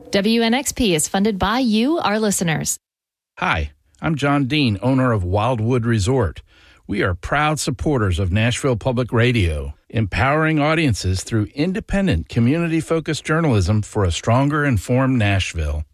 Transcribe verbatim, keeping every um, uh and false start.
W N X P is funded by you, our listeners. Hi, I'm John Dean, owner of Wildwood Resort. We are proud supporters of Nashville Public Radio, empowering audiences through independent, community-focused journalism for a stronger, informed Nashville.